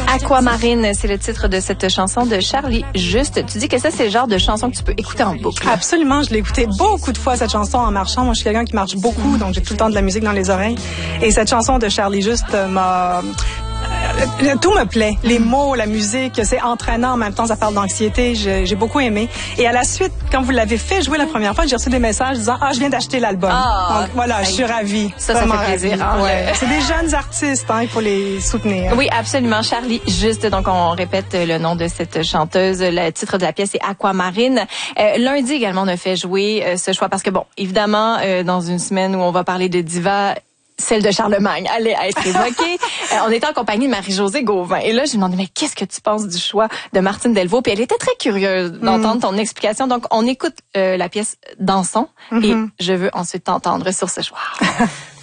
Aquamarine, c'est le titre de cette chanson de Charlie Juste. Tu dis que ça, c'est le genre de chanson que tu peux écouter en boucle. Absolument, je l'ai écoutée beaucoup de fois, cette chanson, en marchant. Moi, je suis quelqu'un qui marche beaucoup, donc j'ai tout le temps de la musique dans les oreilles. Et cette chanson de Charlie Juste m'a... Tout me plaît. Les mots, la musique, c'est entraînant en même temps, ça parle d'anxiété. J'ai beaucoup aimé. Et à la suite, quand vous l'avez fait jouer la première fois, j'ai reçu des messages disant « Ah, je viens d'acheter l'album. » Donc voilà, je suis ravie. Ça fait plaisir. Hein, ouais. C'est des jeunes artistes, hein, il faut les soutenir. Oui, absolument. Charlie Juste. Donc, on répète le nom de cette chanteuse. Le titre de la pièce est Aquamarine. Lundi également, on a fait jouer ce choix parce que, bon, évidemment, dans une semaine où on va parler de diva, celle de Charlemagne allait être évoquée. On était en compagnie de Marie-Josée Gauvin. Et là, je lui demandais, mais qu'est-ce que tu penses du choix de Martine Delvaux? Puis elle était très curieuse d'entendre ton explication. Donc, on écoute la pièce Dansons et je veux ensuite t'entendre sur ce choix.